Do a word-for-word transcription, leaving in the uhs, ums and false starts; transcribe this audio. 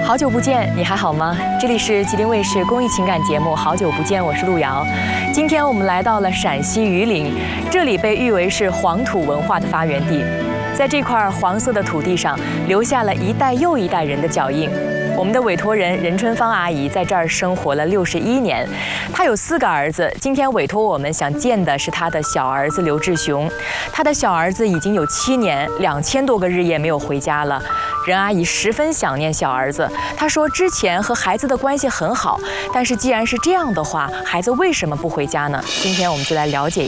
好久不见，你还好吗？这里是吉林卫视公益情感节目《好久不见》，我是路遥。今天我们来到了陕西榆林，这里被誉为是黄土文化的发源地。在这块黄色的土地上，留下了一代又一代人的脚印。我们的委托人任春芳阿姨在这儿生活了六十一年，她有四个儿子。今天委托我们想见的是她的小儿子刘志雄，她的小儿子已经有七年两千多个日夜没有回家了。任阿姨十分想念小儿子，她说之前和孩子的关系很好，但是既然是这样的话，孩子为什么不回家呢？今天我们就来了解。